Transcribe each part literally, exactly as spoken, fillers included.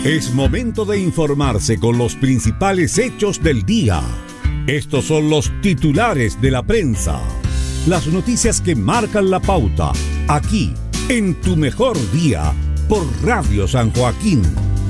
Es momento de informarse con los principales hechos del día. Estos son los titulares de la prensa. Las noticias que marcan la pauta, aquí, en Tu Mejor Día, por Radio San Joaquín.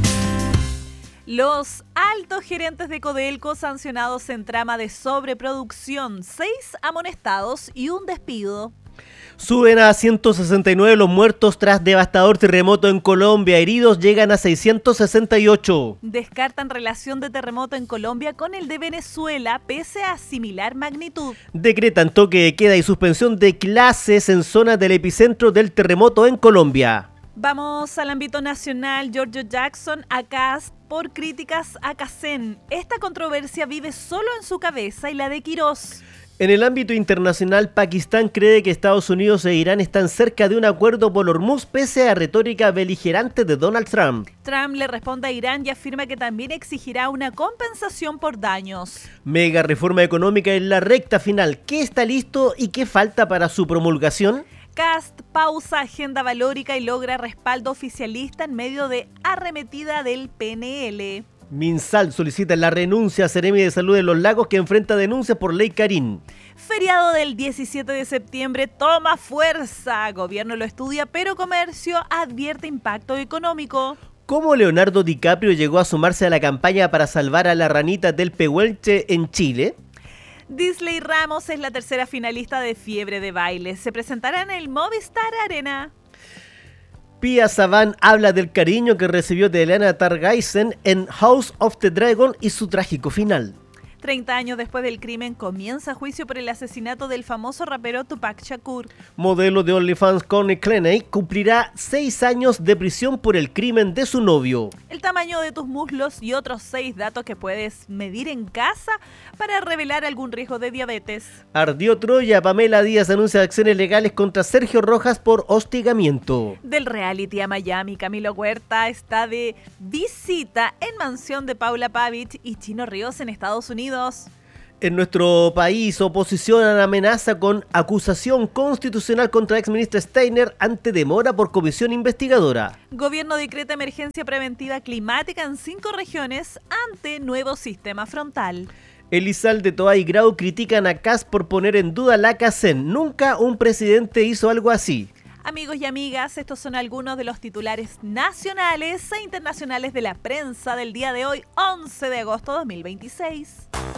Los altos gerentes de Codelco sancionados en trama de sobreproducción, seis amonestados y un despido. Suben a ciento sesenta y nueve los muertos tras devastador terremoto en Colombia. Heridos llegan a seiscientos sesenta y ocho. Descartan relación de terremoto en Colombia con el de Venezuela, pese a similar magnitud. Decretan toque de queda y suspensión de clases en zonas del epicentro del terremoto en Colombia. Vamos al ámbito nacional. Giorgio Jackson a Kast por críticas a Kacen. Esta controversia vive solo en su cabeza y la de Quirós. En el ámbito internacional, Pakistán cree que Estados Unidos e Irán están cerca de un acuerdo por Hormuz pese a retórica beligerante de Donald Trump. Trump le responde a Irán y afirma que también exigirá una compensación por daños. Mega reforma económica en la recta final. ¿Qué está listo y qué falta para su promulgación? Kast pausa agenda valórica y logra respaldo oficialista en medio de arremetida del P N L. Minsal solicita la renuncia a Seremi de Salud de Los Lagos que enfrenta denuncias por ley Karin. Feriado del diecisiete de septiembre toma fuerza. Gobierno lo estudia, pero comercio advierte impacto económico. ¿Cómo Leonardo DiCaprio llegó a sumarse a la campaña para salvar a la ranita del Pehuelche en Chile? Disley Ramos es la tercera finalista de Fiebre de Baile. Se presentará en el Movistar Arena. Pia Saban habla del cariño que recibió de Lyanna Targaryen en House of the Dragon y su trágico final. treinta años después del crimen comienza juicio por el asesinato del famoso rapero Tupac Shakur. Modelo de OnlyFans Connie Clenay cumplirá seis años de prisión por el crimen de su novio. El tamaño de tus muslos y otros seis datos que puedes medir en casa para revelar algún riesgo de diabetes. Ardió Troya. Pamela Díaz anuncia acciones legales contra Sergio Rojas por hostigamiento. Del reality a Miami, Camilo Huerta está de visita en mansión de Paula Pavich y Chino Ríos en Estados Unidos. En nuestro país, oposición amenaza con acusación constitucional contra exministra Steiner ante demora por comisión investigadora. Gobierno decreta emergencia preventiva climática en cinco regiones ante nuevo sistema frontal. Elizalde, Toa y Grau critican a Kast por poner en duda la Kacen. Nunca un presidente hizo algo así. Amigos y amigas, estos son algunos de los titulares nacionales e internacionales de la prensa del día de hoy, once de agosto de dos mil veintiséis.